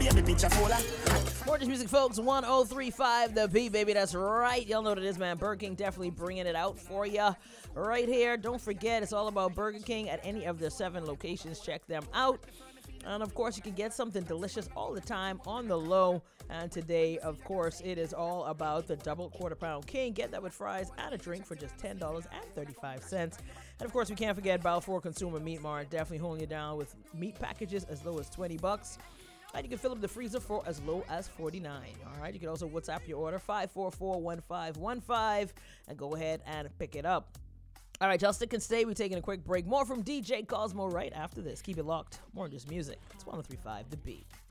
baby picture fuller. More just music, folks. 1035 The Beat, baby. That's right. Y'all know what it is, man. Burger King definitely bringing it out for you right here. Don't forget, it's all about Burger King at any of their 7 locations. Check them out. And, of course, you can get something delicious all the time on the low. And today, of course, it is all about the double quarter-pound king. Get that with fries and a drink for just $10.35. And, of course, we can't forget Balfour Consumer Meat Mart. Definitely holding you down with meat packages as low as $20. And you can fill up the freezer for as low as $49. All right. You can also WhatsApp your order 544-1515 and go ahead and pick it up. All right, y'all stick and stay. We're taking a quick break. More from DJ Cosmo right after this. Keep it locked. More just music. It's 1035 The Beat.